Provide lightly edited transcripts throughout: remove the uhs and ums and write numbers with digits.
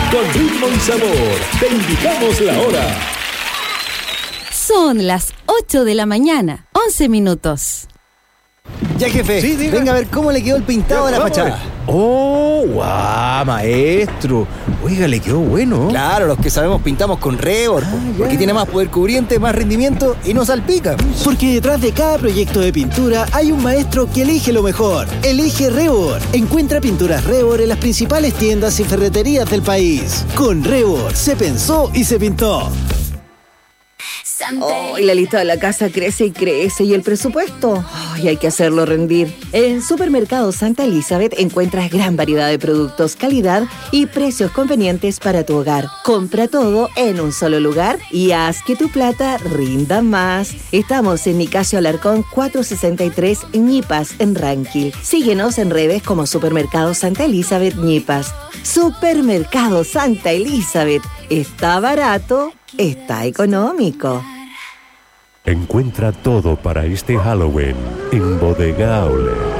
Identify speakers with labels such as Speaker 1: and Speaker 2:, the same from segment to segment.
Speaker 1: con ritmo y sabor. Te indicamos la hora.
Speaker 2: Son las 8 de la mañana, 11 minutos.
Speaker 3: Ya, jefe,
Speaker 4: Sí, diga.
Speaker 3: venga a ver cómo le quedó el pintado a la
Speaker 4: Vamos a ver.
Speaker 3: fachada.
Speaker 4: ¡Oh, guau, maestro! Oiga, le quedó bueno.
Speaker 3: Claro, los que sabemos pintamos con Rebord, porque tiene más poder cubriente, más rendimiento y no salpica. Porque detrás de cada proyecto de pintura hay un maestro que elige lo mejor. Elige Rebord. Encuentra pinturas Rebord en las principales tiendas y ferreterías del país. Con Rebord se pensó y se pintó.
Speaker 5: Y la lista de la casa crece y crece. ¿Y el presupuesto? Hay que hacerlo rendir. En Supermercado Santa Elizabeth encuentras gran variedad de productos, calidad y precios convenientes para tu hogar. Compra todo en un solo lugar y haz que tu plata rinda más. Estamos en Nicasio Alarcón 463 Ñipas, en Ranquil. Síguenos en redes como Supermercado Santa Elizabeth Ñipas. Supermercado Santa Elizabeth. Está barato, está económico.
Speaker 6: Encuentra todo para este Halloween en Bodega Outlet.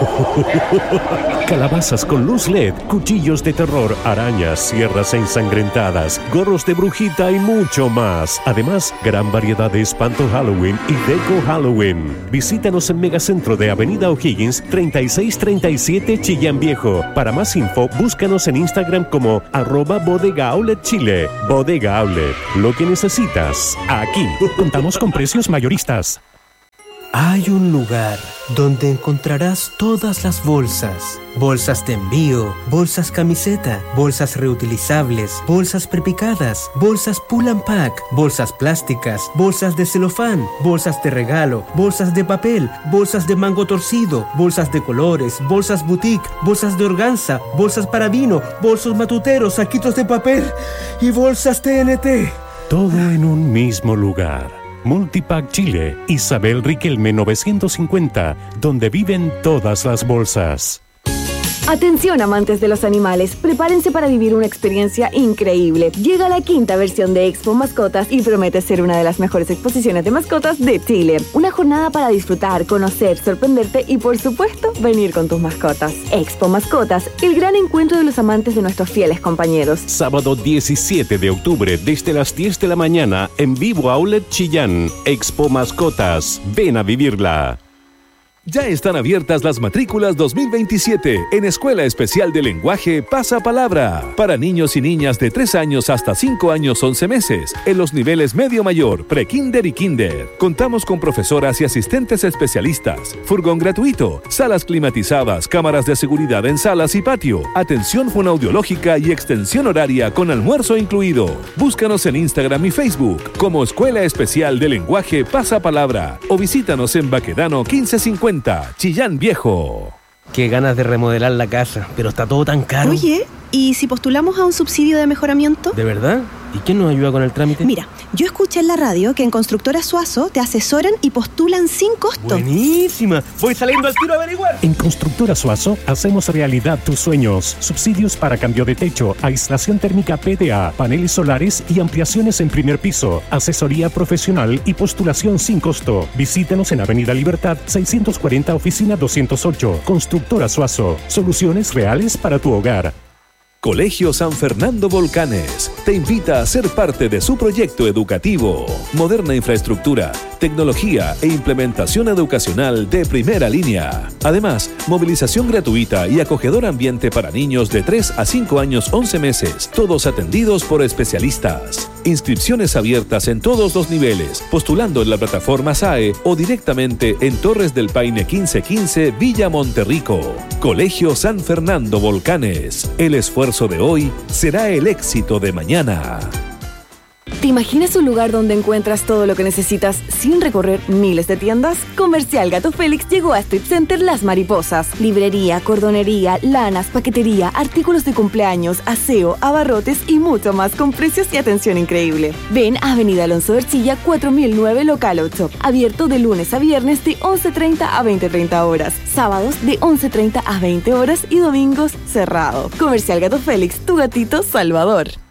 Speaker 6: Calabazas con luz LED, cuchillos de terror, arañas, sierras ensangrentadas, gorros de brujita y mucho más. Además, gran variedad de espanto Halloween y deco Halloween. Visítanos en Megacentro de Avenida O'Higgins 3637 Chillán Viejo. Para más info, búscanos en Instagram como @Bodega Outlet Chile. Bodega Outlet, lo que necesitas, aquí. Contamos con precios mayoristas.
Speaker 7: Hay un lugar donde encontrarás todas las bolsas. Bolsas de envío, bolsas camiseta, bolsas reutilizables, bolsas prepicadas, bolsas pull and pack, bolsas plásticas, bolsas de celofán, bolsas de regalo, bolsas de papel, bolsas de mango torcido, bolsas de colores, bolsas boutique, bolsas de organza, bolsas para vino, bolsos matuteros, saquitos de papel y bolsas TNT.
Speaker 6: Todo en un mismo lugar. Multipack Chile, Isabel Riquelme 950, donde viven todas las bolsas.
Speaker 8: Atención, amantes de los animales, prepárense para vivir una experiencia increíble. Llega la 5ª versión de Expo Mascotas y promete ser una de las mejores exposiciones de mascotas de Chile. Una jornada para disfrutar, conocer, sorprenderte y, por supuesto, venir con tus mascotas. Expo Mascotas, el gran encuentro de los amantes de nuestros fieles compañeros.
Speaker 6: Sábado 17 de octubre, desde las 10 de la mañana, en Vivo Outlet Chillán. Expo Mascotas. Ven a vivirla.
Speaker 9: Ya están abiertas las matrículas 2027 en Escuela Especial de Lenguaje Pasapalabra para niños y niñas de 3 años hasta 5 años 11 meses en los niveles medio mayor, prekinder y kinder. Contamos con profesoras y asistentes especialistas, furgón gratuito, salas climatizadas, cámaras de seguridad en salas y patio, atención fonoaudiológica y extensión horaria con almuerzo incluido. Búscanos en Instagram y Facebook como Escuela Especial de Lenguaje Pasapalabra o visítanos en Baquedano 1550. Chillán Viejo.
Speaker 7: Qué ganas de remodelar la casa, pero está todo tan caro.
Speaker 10: Oye, ¿y si postulamos a un subsidio de mejoramiento?
Speaker 7: ¿De verdad? ¿Y quién nos ayuda con el trámite?
Speaker 10: Mira, yo escuché en la radio que en Constructora Suazo te asesoran y postulan sin costo.
Speaker 7: ¡Buenísima! Voy saliendo al tiro a averiguar.
Speaker 6: En Constructora Suazo hacemos realidad tus sueños. Subsidios para cambio de techo, aislación térmica PDA, paneles solares y ampliaciones en primer piso. Asesoría profesional y postulación sin costo. Visítenos en Avenida Libertad 640, oficina 208. Constructora Suazo. Soluciones reales para tu hogar.
Speaker 9: Colegio San Fernando Volcanes te invita a ser parte de su proyecto educativo. Moderna infraestructura, tecnología e implementación educacional de primera línea. Además, movilización gratuita y acogedor ambiente para niños de 3 a 5 años 11 meses, todos atendidos por especialistas. Inscripciones abiertas en todos los niveles, postulando en la plataforma SAE o directamente en Torres del Paine 1515, Villa Monterrico. Colegio San Fernando Volcanes. El esfuerzo de hoy será el éxito de mañana.
Speaker 8: ¿Te imaginas un lugar donde encuentras todo lo que necesitas sin recorrer miles de tiendas? Comercial Gato Félix llegó a Strip Center Las Mariposas. Librería, cordonería, lanas, paquetería, artículos de cumpleaños, aseo, abarrotes y mucho más con precios y atención increíble. Ven a Avenida Alonso de Ercilla 4009 Local 8. Abierto de lunes a viernes de 11:30 a 20:30 horas. Sábados de 11:30 a 20 horas y domingos cerrado. Comercial Gato Félix, tu gatito salvador.